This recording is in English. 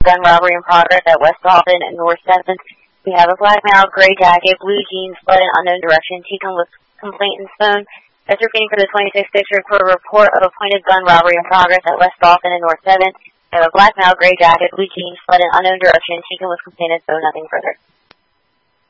gun robbery in progress at West Dolphin and North 7th. We have a black male, gray jacket, blue jeans, fled in unknown direction. Teacom with complainant's phone. That's repeating for the 26th district for a report of a pointed gun robbery in progress at West Dolphin and North 7th. We have a black male, gray jacket, blue jeans, fled in unknown direction. Teacom with complainant's phone, nothing further.